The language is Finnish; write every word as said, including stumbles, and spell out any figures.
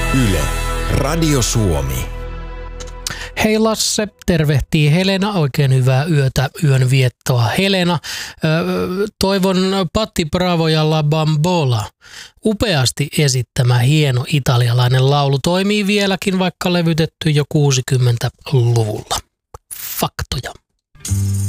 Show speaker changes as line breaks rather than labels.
Yle, Radio Suomi.
Hei Lasse, tervehtii Helena. Oikein hyvää yötä, yön viettoa. Helena, toivon Patti Bravo ja La Bambola. Upeasti esittämä hieno italialainen laulu toimii vieläkin, vaikka levytetty jo kuusikymmentäluvulla. Faktoja.